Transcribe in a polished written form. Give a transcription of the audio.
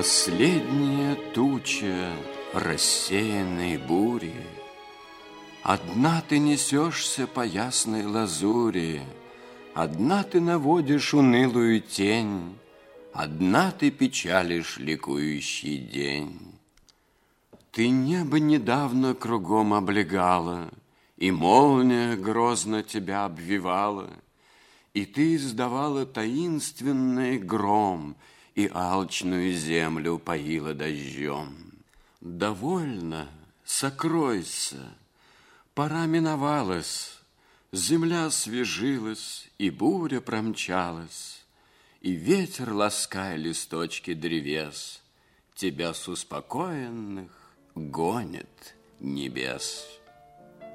Последняя туча рассеянной бури, одна ты несешься по ясной лазури, одна ты наводишь унылую тень, одна ты печалишь ликующий день. Ты небо недавно кругом облегала, и молния грозно тебя обвивала, и ты издавала таинственный гром, и алчную землю поила дождем. Довольно, сокройся, пора миновалась, земля освежилась, и буря промчалась, и ветер, лаская листочки древес, тебя с успокоенных гонит небес.